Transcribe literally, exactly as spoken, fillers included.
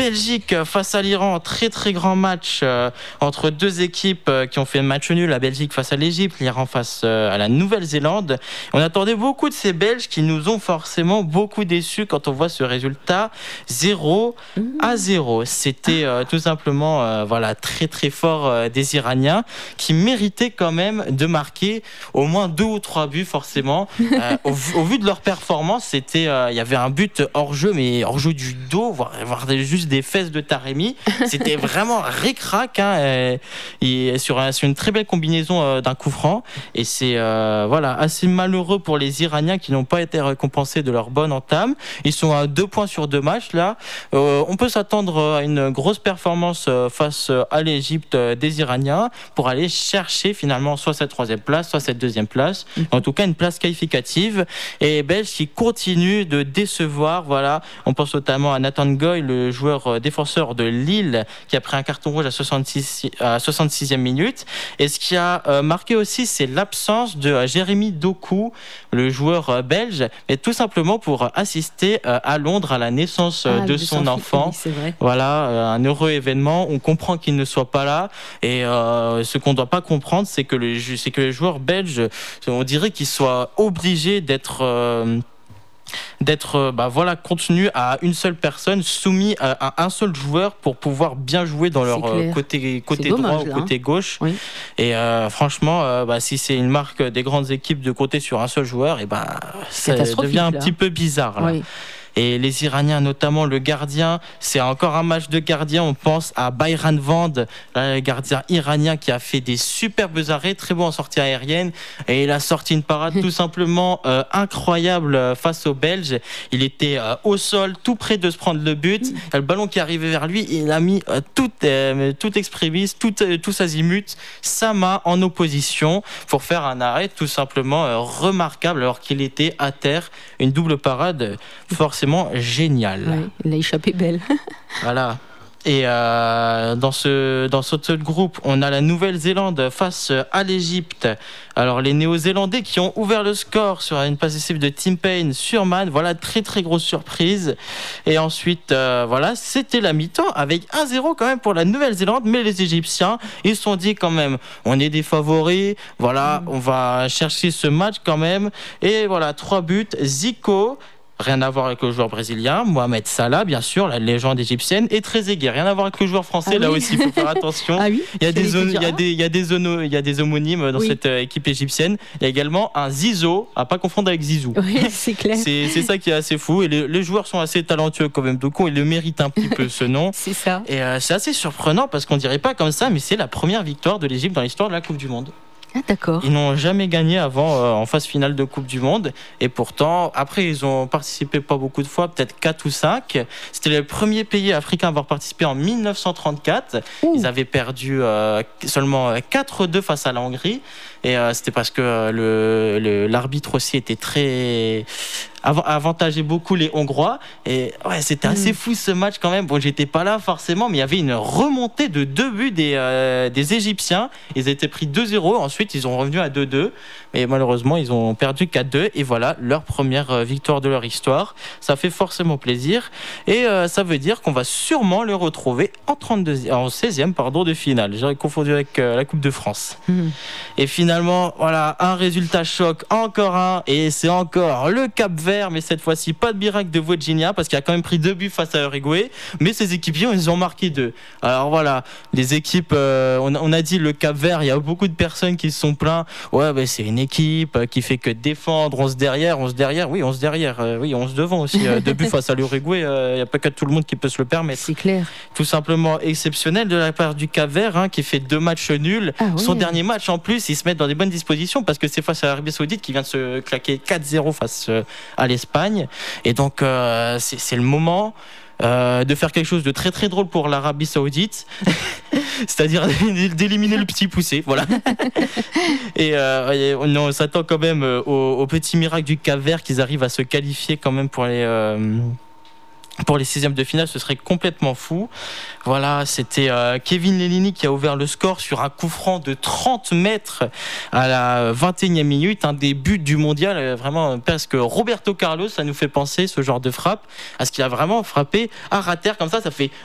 Belgique face à l'Iran, très très grand match euh, entre deux équipes euh, qui ont fait un match nul, la Belgique face à l'Égypte, l'Iran face euh, à la Nouvelle-Zélande. On attendait beaucoup de ces Belges qui nous ont forcément beaucoup déçus quand on voit ce résultat zéro à zéro. C'était euh, tout simplement euh, voilà, très très fort euh, des Iraniens qui méritaient quand même de marquer au moins deux ou trois buts forcément. Euh, au, au vu de leur performance, c'était, euh, il y avait un but hors jeu, mais hors jeu du dos, voire, voire juste des fesses de Taremi. C'était vraiment ric-rac, hein, et, et sur, un, sur une très belle combinaison euh, d'un coup franc. Et c'est euh, voilà, assez malheureux pour les Iraniens qui n'ont pas été récompensés de leur bonne entame. Ils sont à deux points sur deux matchs là. Euh, on peut s'attendre à une grosse performance face à l'Égypte des Iraniens pour aller chercher finalement soit cette troisième place, soit cette deuxième place. En tout cas, une place qualificative. Et les Belges qui continuent de décevoir. Voilà, on pense notamment à Nathan Goy, le joueur défenseur de Lille, qui a pris un carton rouge à soixante-six, à soixante-sixième minute. Et ce qui a marqué aussi, c'est l'absence de Jérémy Doku, le joueur belge, et tout simplement pour assister à Londres à la naissance ah, de son enfant. Oui, voilà, un heureux événement. On comprend qu'il ne soit pas là. Et euh, ce qu'on ne doit pas comprendre, c'est que, le, c'est que les joueurs belges, on dirait qu'ils soient obligés d'être... Euh, d'être bah voilà, contenus à une seule personne, soumis à, à un seul joueur pour pouvoir bien jouer dans leur côté, côté droit dommage, ou côté gauche. Oui. Et euh, franchement, euh, bah, si c'est une marque des grandes équipes de compter sur un seul joueur, et bah, ça devient un là. petit peu bizarre. Là. Oui. Et les Iraniens, notamment le gardien, c'est encore un match de gardien. On pense à Bayram Vand, le gardien iranien qui a fait des superbes arrêts, très bon en sortie aérienne. Et il a sorti une parade tout simplement euh, incroyable face aux Belges. Il était euh, au sol, tout près de se prendre le but. Le ballon qui arrivait vers lui, il a mis euh, tout, euh, tout extrémiste, tout, euh, tous azimuts, sa main en opposition pour faire un arrêt tout simplement euh, remarquable alors qu'il était à terre. Une double parade forcément génial. Oui, il a échappé belle. Voilà. Et euh, dans ce dans ce groupe, on a la Nouvelle-Zélande face à l'Égypte. Alors les Néo-Zélandais qui ont ouvert le score sur une passe décisive de Tim Payne sur Man. Voilà, très très grosse surprise. Et ensuite, euh, voilà, c'était la mi-temps avec un zéro quand même pour la Nouvelle-Zélande. Mais les Égyptiens, ils se sont dit quand même, on est des favoris. Voilà, on va chercher ce match quand même. Et voilà, trois buts. Zico. Rien à voir avec le joueur brésilien, Mohamed Salah, bien sûr, la légende égyptienne, et Trezeguet. Rien à voir avec le joueur français, ah là oui. aussi, il faut faire attention. Ah oui, il y a des zones, il y a des, il y a des zono, il y a des homonymes dans oui. cette euh, équipe égyptienne. Il y a également un Zizou, à pas confondre avec Zizou. Oui, c'est clair. C'est, c'est ça qui est assez fou. Et les, les joueurs sont assez talentueux quand même. Donc, ils le méritent un petit peu ce nom. C'est ça. Et euh, c'est assez surprenant parce qu'on dirait pas comme ça, mais c'est la première victoire de l'Égypte dans l'histoire de la Coupe du Monde. Ah, d'accord. Ils n'ont jamais gagné avant euh, en phase finale de Coupe du Monde. Et pourtant, après, ils ont participé pas beaucoup de fois, peut-être quatre ou cinq. C'était le premier pays africain à avoir participé en dix-neuf cent trente-quatre. Ouh. Ils avaient perdu euh, seulement quatre deux face à la Hongrie. Et euh, c'était parce que le, le, l'arbitre aussi était très... avantageait beaucoup les Hongrois. Et ouais, c'était assez fou ce match quand même. Bon, j'étais pas là forcément, mais il y avait une remontée de deux buts des, euh, des Égyptiens. Ils étaient pris deux zéro. Ensuite, ils ont revenu à deux deux. Mais malheureusement, ils ont perdu quatre deux. Et voilà, leur première victoire de leur histoire. Ça fait forcément plaisir. Et euh, ça veut dire qu'on va sûrement le retrouver en, trente-deux, en seizième pardon, de finale. J'aurais confondu avec euh, la Coupe de France. Mmh. Et finalement, voilà, un résultat choc. Encore un. Et c'est encore le Cap-Vert. Mais cette fois-ci, pas de miracle de Virginia parce qu'il a quand même pris deux buts face à Uruguay. Mais ses équipiers, ils ont marqué deux. Alors voilà, les équipes, euh, on, on a dit le Cap-Vert, il y a beaucoup de personnes qui se sont plaints. Ouais, bah, c'est une équipe qui fait que défendre, on se derrière, on se derrière. Oui, on se derrière. Euh, oui, on se devant aussi. Euh, deux buts face à l'Uruguay, il euh, n'y a pas que tout le monde qui peut se le permettre. C'est clair. Tout simplement exceptionnel de la part du Cap-Vert hein, qui fait deux matchs nuls. Ah, oui. Son dernier match en plus, ils se mettent dans des bonnes dispositions parce que c'est face à l'Arabie Saoudite qui vient de se claquer quatre zéro face à l'Espagne. Et donc, euh, c'est, c'est le moment euh, de faire quelque chose de très très drôle pour l'Arabie Saoudite, c'est-à-dire d'éliminer le petit poussé. Voilà. Et euh, on s'attend quand même au, au petit miracle du Cap-Vert qu'ils arrivent à se qualifier quand même pour les... Euh, Pour les sixièmes de finale, ce serait complètement fou. Voilà, c'était euh, Kevin Lelini qui a ouvert le score sur un coup franc de trente mètres à la vingt et unième minute. Un des buts du mondial, euh, vraiment presque Roberto Carlos, ça nous fait penser ce genre de frappe, à ce qu'il a vraiment frappé à ras terre comme ça. Ça fait